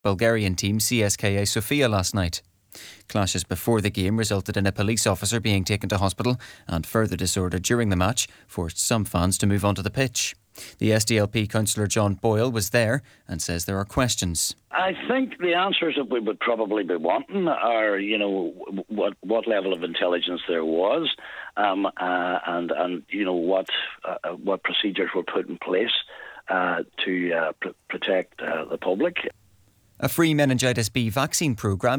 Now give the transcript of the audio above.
Bulgarian team CSKA Sofia last night. Clashes before the game resulted in a police officer being taken to hospital, and further disorder during the match forced some fans to move onto the pitch. The SDLP councillor John Boyle was there and says there are questions. I think the answers that we would probably be wanting are, what level of intelligence there was, and what procedures were put in place to protect the public. A free meningitis B vaccine programme